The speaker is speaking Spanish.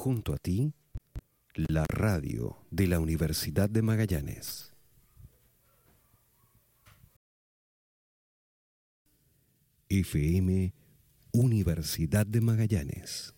junto a ti, la radio de la Universidad de Magallanes. FM Universidad de Magallanes.